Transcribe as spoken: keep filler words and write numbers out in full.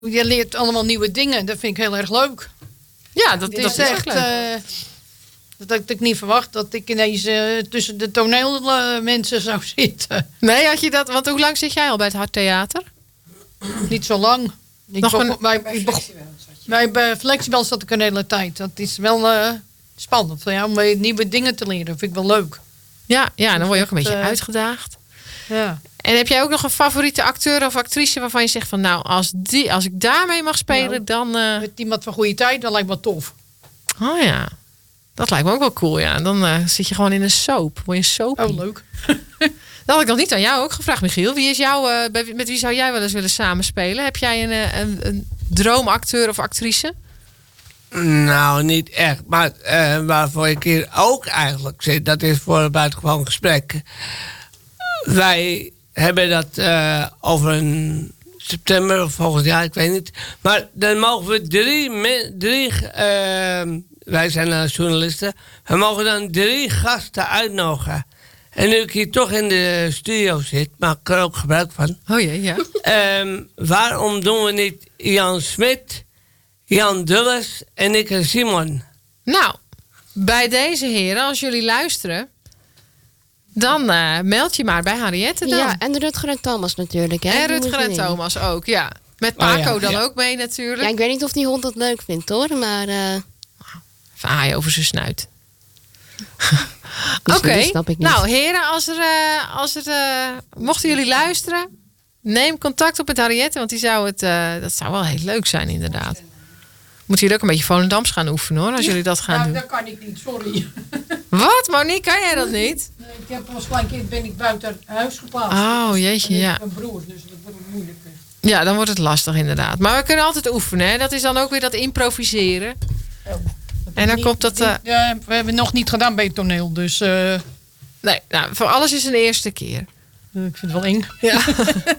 Je leert allemaal nieuwe dingen. Dat vind ik heel erg leuk. Ja, dat, Het dat is is echt... echt leuk. Uh, dat had ik niet verwacht dat ik ineens uh, tussen de toneelmensen zou zitten. Nee, had je dat... Want hoe lang zit jij al bij het Harttheater? Niet zo lang. Ik Nog begon, een... bij, bij, bij, bij Flexibel zat ik een hele tijd. Dat is wel uh, spannend ja, om nieuwe dingen te leren. Dat vind ik wel leuk. Ja, ja, dan word je ook een beetje uh, uitgedaagd. Ja. En heb jij ook nog een favoriete acteur of actrice waarvan je zegt van nou, als, die, als ik daarmee mag spelen, nou, dan... Uh... Met iemand van goede tijd, dat lijkt me tof. Oh ja, dat lijkt me ook wel cool, ja. Dan uh, zit je gewoon in een soap. Word je een soapie. Oh, leuk. Dat had ik nog niet aan jou ook gevraagd, Michiel. Wie is jou, uh, met wie zou jij wel eens willen samenspelen? Heb jij een, een, een droomacteur of actrice? Nou, niet echt. Maar uh, waarvoor ik hier ook eigenlijk zit, dat is voor een buitengewoon gesprek. Wij hebben dat uh, over een september of volgend jaar, ik weet niet. Maar dan mogen we drie, me, drie uh, wij zijn uh, journalisten, we mogen dan drie gasten uitnodigen. En nu ik hier toch in de studio zit, maak ik er ook gebruik van. Oh jee, ja. Um, waarom doen we niet Jan Smit, Jan Dulles en ik en Simon? Nou, bij deze heren, als jullie luisteren, dan uh, meld je maar bij Henriette dan. Ja, en Rutger en Thomas natuurlijk. Hè? En Rutger en Thomas ook, ja. Met Paco oh, ja, dan ja. ook mee natuurlijk. Ja, ik weet niet of die hond dat leuk vindt hoor, maar... Uh... Even aaien over zijn snuit. Oké, okay. Nou heren, als er, uh, als er, uh, mochten jullie luisteren, neem contact op met Henriette, want die zou het, uh, dat zou wel heel leuk zijn inderdaad. Moeten jullie ook een beetje Volendams gaan oefenen hoor, als jullie dat gaan nou, doen. Dat kan ik niet, sorry. Wat, Monique, kan jij dat niet? Nee, ik heb als klein kind ben ik buiten huis geplaatst. Oh jeetje, ja. Ik heb een broer, dus dat wordt moeilijk. Ja, dan wordt het lastig inderdaad. Maar we kunnen altijd oefenen, hè? Dat is dan ook weer dat improviseren. Oh. En dan niet, komt dat... Uh... Ja, we hebben nog niet gedaan bij het toneel, dus... Uh... Nee, nou, voor alles is een eerste keer. Ik vind het wel eng. Ja.